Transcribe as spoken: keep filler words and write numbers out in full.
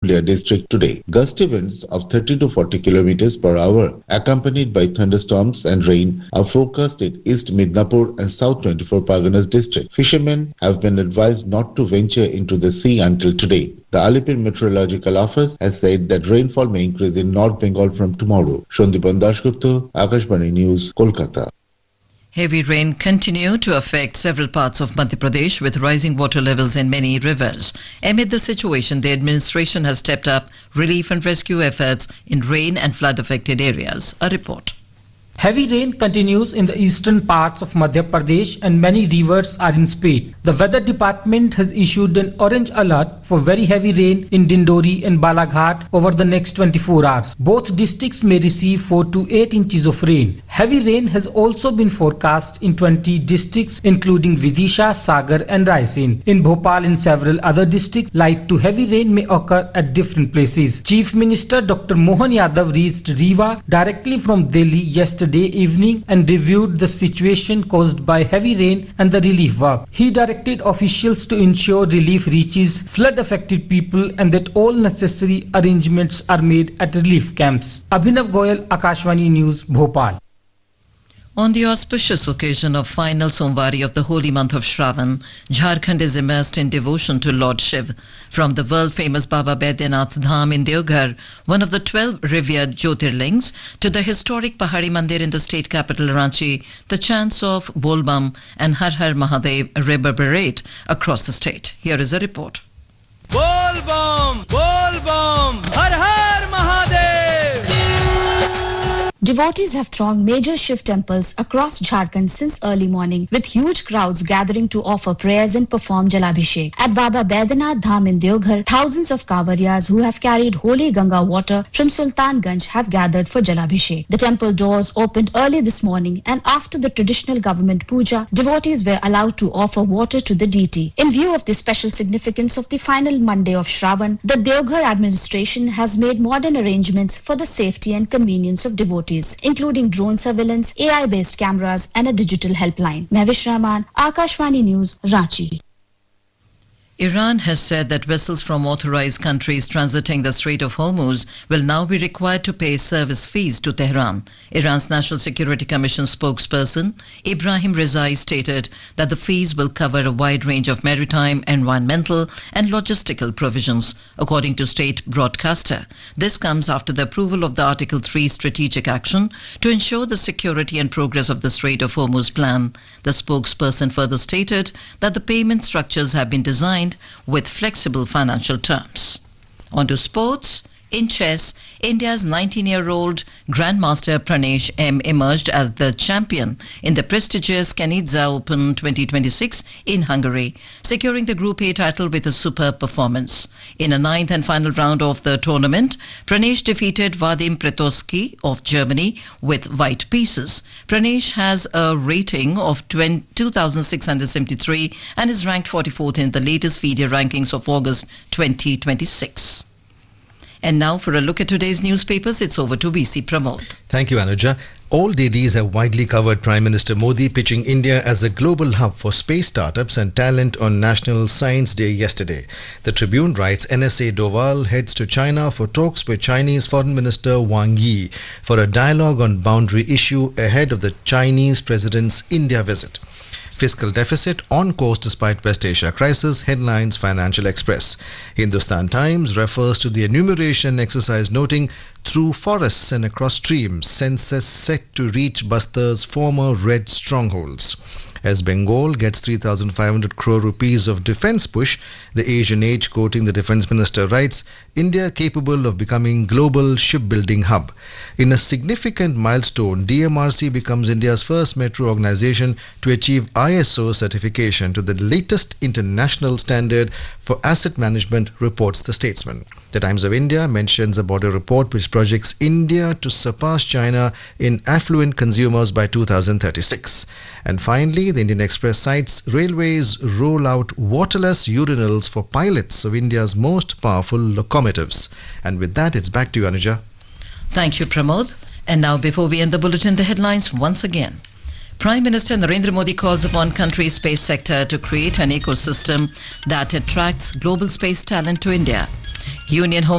Purulia district today. Gusty winds of thirty to forty kilometers per hour, accompanied by thunderstorms and rain, are forecast in East Midnapur and South twenty-four Parganas district. Fishermen have been advised not to venture into the sea until today. The Alipur Meteorological Office has said that rainfall may increase in North Bengal from tomorrow. Shandipan Dasgupta, Akashvani News, Kolkata. Heavy rain continued to affect several parts of Madhya Pradesh with rising water levels in many rivers. Amid the situation, the administration has stepped up relief and rescue efforts in rain and flood affected areas. A report. Heavy rain continues in the eastern parts of Madhya Pradesh and many rivers are in spate. The weather department has issued an orange alert for very heavy rain in Dindori and Balaghat over the next twenty-four hours. Both districts may receive four to eight inches of rain. Heavy rain has also been forecast in twenty districts including Vidisha, Sagar and Raisen. In Bhopal and several other districts, light to heavy rain may occur at different places. Chief Minister Doctor Mohan Yadav reached Rewa directly from Delhi yesterday evening and reviewed the situation caused by heavy rain and the relief work. He directed officials to ensure relief reaches flood affected people and that all necessary arrangements are made at relief camps. Abhinav Goyal, Akashvani News, Bhopal. On the auspicious occasion of final Somvari of the holy month of Shravan, Jharkhand is immersed in devotion to Lord Shiv. From the world-famous Baba Baidyanath Dham in Deoghar, one of the twelve revered Jyotirlings, to the historic Pahari Mandir in the state capital Ranchi, the chants of Bolbam and Har Har Mahadev reverberate across the state. Here is a report. Bolbam! Bolbam! Har Har Mahadev! Devotees have thronged major Shiv temples across Jharkhand since early morning, with huge crowds gathering to offer prayers and perform Jalabhishek. At Baba Baidyanath Dham in Deoghar, thousands of Kavariyas who have carried holy Ganga water from Sultanganj have gathered for Jalabhishek. The temple doors opened early this morning, and after the traditional government puja, devotees were allowed to offer water to the deity. In view of the special significance of the final Monday of Shravan, the Deoghar administration has made modern arrangements for the safety and convenience of devotees, including drone surveillance, A I-based cameras and a digital helpline. Mehwish Rahman, Akashvani News, Ranchi. Iran has said that vessels from authorized countries transiting the Strait of Hormuz will now be required to pay service fees to Tehran. Iran's National Security Commission spokesperson Ibrahim Rezai stated that the fees will cover a wide range of maritime, environmental and logistical provisions. According to state broadcaster, this comes after the approval of the Article three strategic action to ensure the security and progress of the Strait of Hormuz plan. The spokesperson further stated that the payment structures have been designed with flexible financial terms. On to sports. In chess, India's nineteen-year-old Grandmaster Pranesh M emerged as the champion in the prestigious Kanidze Open twenty twenty-six in Hungary, securing the Group A title with a superb performance. In a ninth and final round of the tournament, Pranesh defeated Vadim Pretosky of Germany with white pieces. Pranesh has a rating of two thousand six hundred seventy-three and is ranked forty-fourth in the latest FIDE rankings of August twenty twenty-six. And now for a look at today's newspapers, it's over to V C Pramod. Thank you, Anuja. All dailies have widely covered Prime Minister Modi pitching India as a global hub for space startups and talent on National Science Day yesterday. The Tribune writes N S A Doval heads to China for talks with Chinese Foreign Minister Wang Yi for a dialogue on boundary issue ahead of the Chinese President's India visit. Fiscal deficit on course despite West Asia crisis, headlines Financial Express. Hindustan Times refers to the enumeration exercise noting through forests and across streams, census set to reach Bastar's former red strongholds. As Bengal gets three thousand five hundred crore rupees of defence push, the Asian Age, quoting the Defence Minister, writes, India capable of becoming global shipbuilding hub. In a significant milestone, D M R C becomes India's first metro organisation to achieve I S O certification to the latest international standard for asset management, reports the Statesman. The Times of India mentions a border report which projects India to surpass China in affluent consumers by two thousand thirty-six. And finally, the Indian Express cites railways roll out waterless urinals for pilots of India's most powerful locomotives. And with that, it's back to you, Anuja. Thank you, Pramod. And now, before we end the bulletin, the headlines once again. Prime Minister Narendra Modi calls upon country's space sector to create an ecosystem that attracts global space talent to India. Union Home